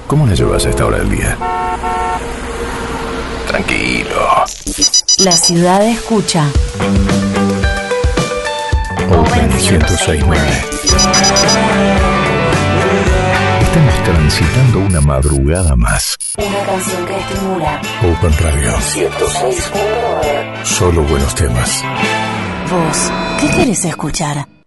¿Cómo la llevas a esta hora del día? Tranquilo. La ciudad escucha. Open 106.9. Estamos transitando una madrugada más. Una canción que estimula. Open Radio 106.9. Solo buenos temas. Vos, ¿qué querés escuchar?